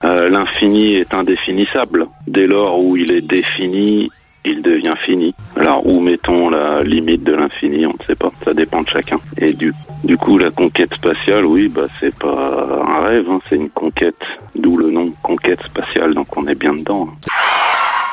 L'infini est indéfinissable. Dès lors où il est défini, il devient fini. Alors où mettons la limite de l'infini, on ne sait pas. Ça dépend de chacun. Et du coup, la conquête spatiale, oui, c'est pas un rêve, hein, c'est une conquête. D'où le nom conquête spatiale. Donc on est bien dedans. Hein.